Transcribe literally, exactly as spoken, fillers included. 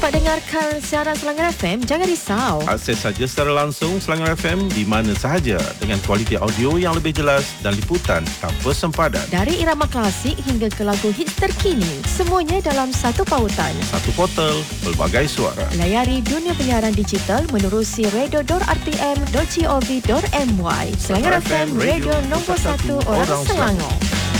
tak dengarkan siaran Selangor F M, jangan risau. Akses saja secara langsung Selangor F M di mana sahaja dengan kualiti audio yang lebih jelas dan liputan tanpa sempadan. Dari irama klasik hingga ke lagu hits terkini, semuanya dalam satu pautan. Satu portal, pelbagai suara. Layari dunia penyiaran digital menerusi radio dot r t m dot gov dot m y. Selangor F M, radio nombor satu orang Selangor.